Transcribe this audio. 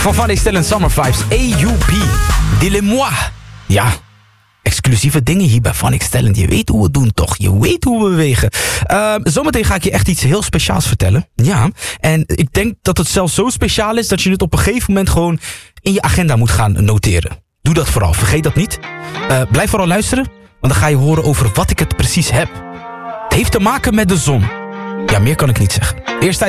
Van Van Stellen Summer Vibes. AUP. Dis-le-moi. Ja. Exclusieve dingen hier bij Van Stellen. Je weet hoe we het doen toch? Je weet hoe we bewegen. Zometeen ga ik je echt iets heel speciaals vertellen. Ja. En ik denk dat het zelfs zo speciaal is dat je het op een gegeven moment gewoon in je agenda moet gaan noteren. Doe dat vooral. Vergeet dat niet. Blijf vooral luisteren. Want dan ga je horen over wat ik het precies heb. Het heeft te maken met de zon. Ja, meer kan ik niet zeggen. Eerst tijd